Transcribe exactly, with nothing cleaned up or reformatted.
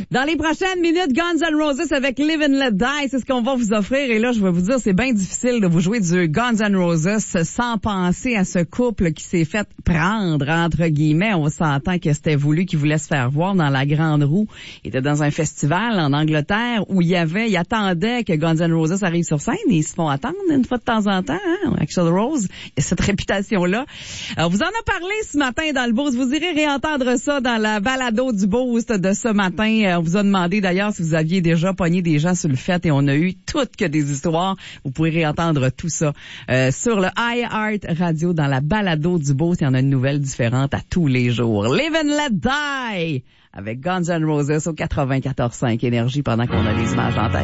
Dans les prochaines minutes, Guns N' Roses avec Live and Let Die, c'est ce qu'on va vous offrir. Et là, je vais vous dire, c'est bien difficile de vous jouer du Guns N' Roses sans penser à ce couple qui s'est fait prendre, entre guillemets. On s'entend que c'était voulu, qu'il voulait se faire voir dans la Grande Roue. Il était dans un festival en Angleterre où il y avait, il attendait que Guns N' Roses arrive sur scène et ils se font attendre une fois de temps en temps, hein, Axl Rose. Et cette réputation-là. Alors, vous en a parlé ce matin dans le Boost. Vous irez réentendre ça dans la balado du Boost de ce matin. On vous a demandé d'ailleurs si vous aviez déjà pogné des gens sur le fait et on a eu toutes que des histoires. Vous pourrez réentendre tout ça euh, sur le iHeart Radio dans la balado du Boost. Il y en a une nouvelle différente à tous les jours. Live and Let Die avec Guns N' Roses au quatre-vingt-quatorze cinq Énergie pendant qu'on a les images en tête.